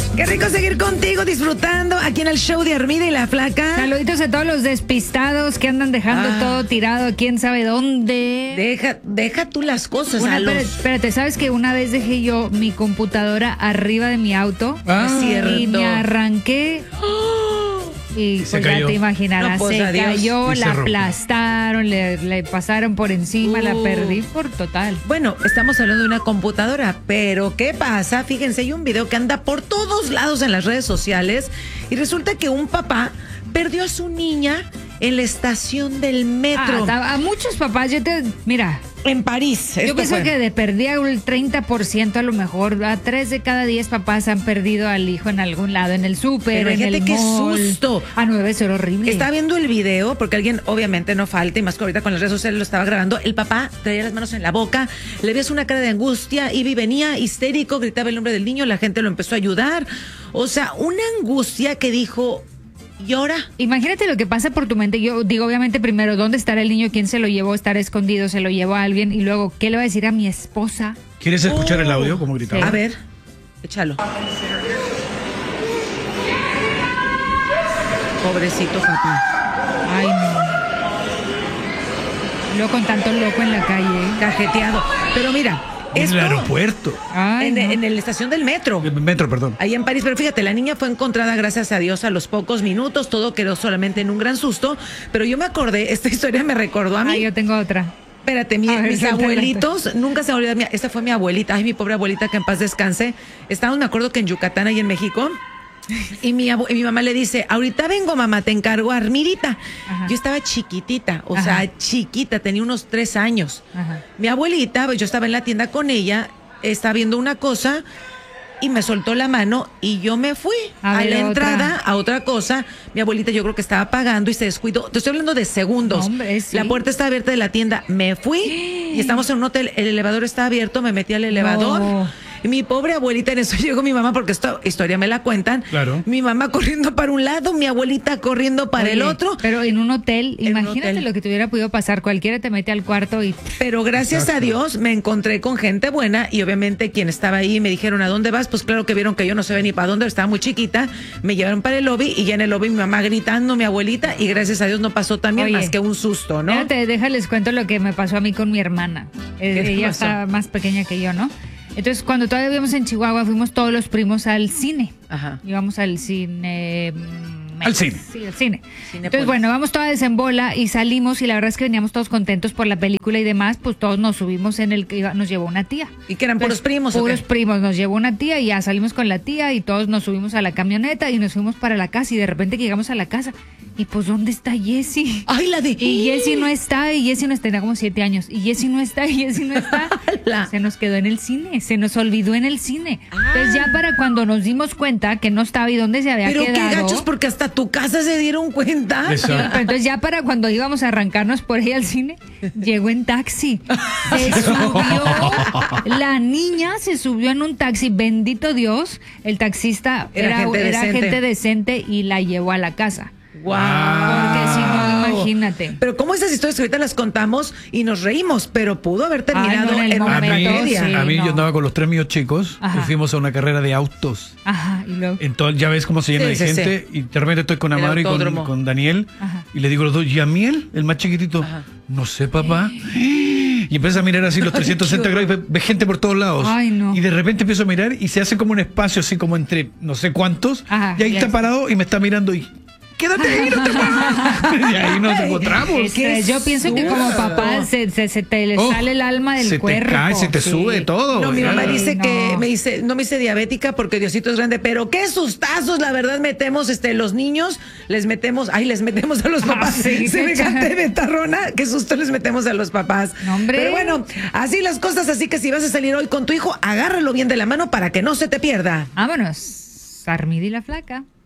Qué rico seguir contigo disfrutando aquí en el show de Armida y la Flaca. Saluditos a todos los despistados que andan dejando todo tirado, quién sabe dónde. Deja tú las cosas. Espérate, ¿sabes que una vez dejé yo mi computadora arriba de mi auto? Es cierto. Y me arranqué. Y pues ya te imaginarás, No, pues, se adiós. cayó, Y se la rompió. aplastaron, le pasaron por encima, la perdí por total. Bueno, estamos hablando de una computadora, pero ¿qué pasa? Fíjense, hay un video que anda por todos lados en las redes sociales y resulta que un papá perdió a su niña en la estación del metro. A muchos papás, mira, En París. yo Esto pienso fue. que de perdida un 30% a lo mejor, a 3 de cada 10 papás han perdido al hijo en algún lado, en el súper, Pero en el fíjate qué mall. susto. No debe ser horrible. Estaba viendo el video, porque alguien obviamente no falta, y más que ahorita con las redes sociales lo estaba grabando. El papá traía las manos en la boca, le ves una cara de angustia, y venía histérico, gritaba el nombre del niño, la gente lo empezó a ayudar. O sea, una angustia que dijo, llora. Imagínate lo que pasa por tu mente. Yo digo, obviamente, primero, ¿dónde estará el niño? ¿Quién se lo llevó? ¿Estará escondido? ¿Se lo llevó a alguien? Y luego, ¿qué le va a decir a mi esposa? ¿Quieres escuchar el audio como gritaba? A ver, échalo. Pobrecito papá. Ay, no. Luego con tanto loco en la calle. Cajeteado. Pero mira, En esto el aeropuerto. Ay, no. en la estación del metro. Metro, perdón. Ahí en París, pero fíjate, la niña fue encontrada, gracias a Dios, a los pocos minutos. Todo quedó solamente en un gran susto. Pero yo me acordé, esta historia me recordó a mí. Ay, yo tengo otra. Espérate, A ver, mis suéltala. abuelitos, nunca se me olvida, esta fue mi abuelita, ay, mi pobre abuelita, que en paz descanse. Estábamos, me acuerdo que en Yucatán, ahí en México, y mi mamá le dice, ahorita vengo, mamá, te encargo a Armirita. Ajá. Yo estaba chiquitita, o Ajá. sea, chiquita, tenía unos 3 años. Ajá. Mi abuelita, pues, yo estaba en la tienda con ella, estaba viendo una cosa y me soltó la mano y yo me fui A a ver, la otra. entrada a otra cosa. Mi abuelita yo creo que estaba pagando y se descuidó. Te estoy hablando de segundos. No, hombre, sí. La puerta está abierta de la tienda. Me fui y estamos en un hotel. El elevador está abierto. Me metí al elevador. No. Y mi pobre abuelita, en eso llegó mi mamá, porque esta historia me la cuentan. Claro. Mi mamá corriendo para un lado, mi abuelita corriendo para el Oye, otro. Pero en un hotel, En un imagínate hotel. lo que te hubiera podido pasar. Cualquiera te mete al cuarto y Pero gracias a Dios me encontré con gente buena y obviamente quien estaba ahí me dijeron, ¿a dónde vas? Pues claro que vieron que yo no sabía ni para dónde, estaba muy chiquita, me llevaron para el lobby y ya en el lobby mi mamá gritando, mi abuelita, y gracias a Dios no pasó también Oye, más que un susto, ¿no? Espérate, déjales cuento lo que me pasó a mí con mi hermana. ¿Qué te Ella pasó? está más pequeña que yo, ¿no? Entonces, cuando todavía vivíamos en Chihuahua, fuimos todos los primos al cine. Ajá. Íbamos al cine. Al cine. Sí, al cine. Cinépolis. Entonces, bueno, vamos todas en bola y salimos y la verdad es que veníamos todos contentos por la película y demás, pues todos nos subimos en el que nos llevó una tía. ¿Y que eran puros primos o Puros qué? primos, nos llevó una tía y ya salimos con la tía y todos nos subimos a la camioneta y nos fuimos para la casa y de repente que llegamos a la casa y pues ¿dónde está Jessie? Ay, la de... Y Jessie no está, y Jessie no está, tenía como 7 años, y Jessie no está, y Jessie no está. ¡Hala! Se nos quedó en el cine, se nos olvidó en el cine. Entonces ya para cuando nos dimos cuenta que no estaba y dónde se había Pero quedado. qué gachos, porque hasta tu casa se dieron cuenta. Exacto. Pero entonces ya para cuando íbamos a arrancarnos por ahí al cine, llegó en taxi. Se subió, la niña se subió en un taxi, bendito Dios, el taxista Era gente decente. gente decente y la llevó a la casa. ¡Guau! Porque si no, imagínate. Pero como esas historias que ahorita las contamos y nos reímos, pero pudo haber terminado Ay, no, en el en una A mí, momento, tragedia. sí. a mí no. yo andaba con los 3 míos chicos Ajá. y fuimos a una carrera de autos. Ajá, y luego. Entonces, ya ves cómo se llena Sí, de sí, gente y de repente estoy con El Amaro y autódromo. con Daniel Ajá. y le digo a los dos, ¿y a Miel? El más chiquitito. No sé, papá. Y empieza a mirar así los 360 grados y ve gente por todos lados. Ay, no. Y de repente empiezo a mirar y se hace como un espacio así como entre no sé cuántos. Ajá, y ahí ya está sé. parado y me está mirando y quédate ahí, no te muevas. Y ahí nos encontramos. qué Yo pienso que como susto. papá se te le Oh, sale el alma del se te cuerpo. cae, se te Sí. sube todo. No, mi mamá Ay, dice no. que no me hice diabética porque Diosito es grande, pero qué sustazos, la verdad, metemos los niños, les metemos a los papás. sí, Se me qué canté betarrona, qué susto les metemos a los papás. No, hombre. Pero bueno, así las cosas, así que si vas a salir hoy con tu hijo, agárralo bien de la mano para que no se te pierda. Vámonos. Armida y la Flaca.